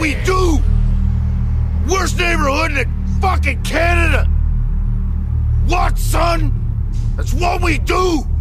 we do! Worst neighborhood in fucking Canada! What, son? That's what we do!